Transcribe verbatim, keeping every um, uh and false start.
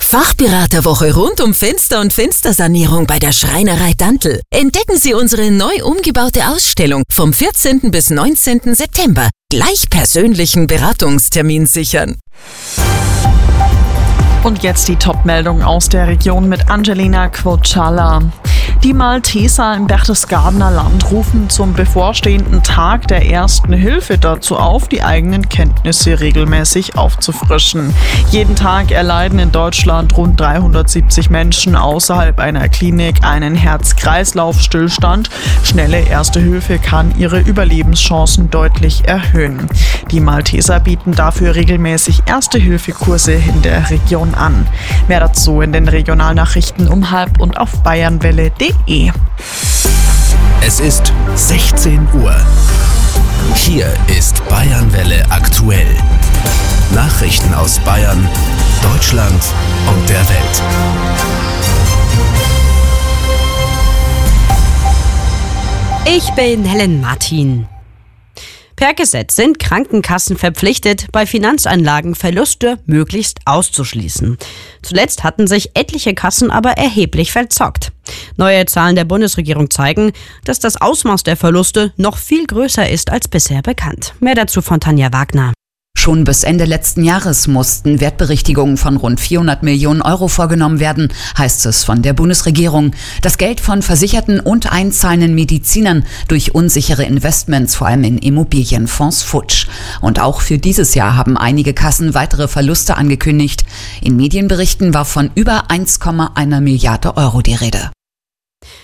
Fachberaterwoche rund um Fenster- und Fenstersanierung bei der Schreinerei Dantl. Entdecken Sie unsere neu umgebaute Ausstellung vom vierzehnten bis neunzehnten September. Gleich persönlichen Beratungstermin sichern. Und jetzt die Top-Meldung aus der Region mit Angelina Quocciala. Die Malteser im Berchtesgadener Land rufen zum bevorstehenden Tag der Ersten Hilfe dazu auf, die eigenen Kenntnisse regelmäßig aufzufrischen. Jeden Tag erleiden in Deutschland rund dreihundertsiebzig Menschen außerhalb einer Klinik einen Herz-Kreislauf-Stillstand. Schnelle Erste Hilfe kann ihre Überlebenschancen deutlich erhöhen. Die Malteser bieten dafür regelmäßig Erste-Hilfe-Kurse in der Region an. Mehr dazu in den Regionalnachrichten um halb und auf bayernwelle punkt de. Es ist sechzehn Uhr. Hier ist Bayernwelle aktuell. Nachrichten aus Bayern, Deutschland und der Welt. Ich bin Helen Martin. Per Gesetz sind Krankenkassen verpflichtet, bei Finanzanlagen Verluste möglichst auszuschließen. Zuletzt hatten sich etliche Kassen aber erheblich verzockt. Neue Zahlen der Bundesregierung zeigen, dass das Ausmaß der Verluste noch viel größer ist als bisher bekannt. Mehr dazu von Tanja Wagner. Schon bis Ende letzten Jahres mussten Wertberichtigungen von rund vierhundert Millionen Euro vorgenommen werden, heißt es von der Bundesregierung. Das Geld von Versicherten und einzahlenden Medizinern durch unsichere Investments, vor allem in Immobilienfonds, futsch. Und auch für dieses Jahr haben einige Kassen weitere Verluste angekündigt. In Medienberichten war von über eins Komma eins Milliarde Euro die Rede.